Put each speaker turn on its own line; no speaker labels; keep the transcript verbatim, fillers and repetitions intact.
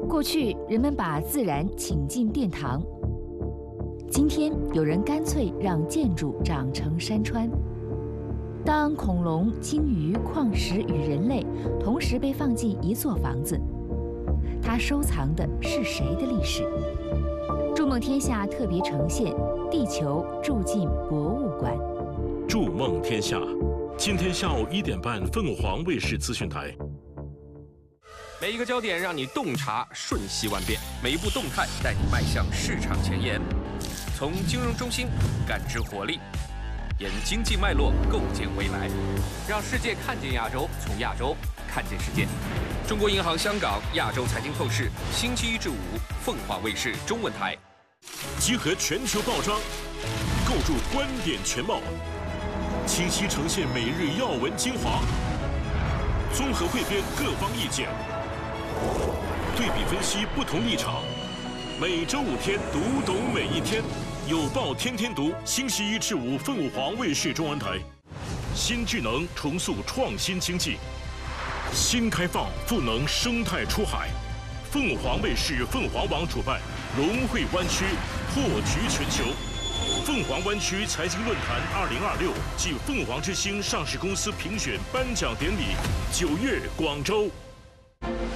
过去人们把自然请进殿堂，今天有人干脆让建筑长成山川。当恐龙、鲸鱼、矿石与人类同时被放进一座房子，它收藏的是谁的历史？筑梦天下特别呈现《地球住进博物馆》。
筑梦天下，今天下午一点半，凤凰卫视资讯台。
每一个焦点让你洞察瞬息万变，每一步动态带你迈向市场前沿。从金融中心感知活力，沿经济脉络构建未来，让世界看见亚洲，从亚洲看见世界。中国银行香港亚洲财经透视，星期一至五，凤凰卫视中文台。
集合全球报章，构筑观点全貌，清晰呈现每日要闻精华，综合汇编各方意见，对比分析不同立场。每周五天，读懂每一天。有报天天读，星期一至五，凤凰卫视中文台。新智能重塑创新经济，新开放赋能生态出海。凤凰卫视、凤凰网主办，融汇湾区，破局全球。凤凰湾区财经论坛二零二六暨凤凰之星上市公司评选颁奖典礼，九月广州。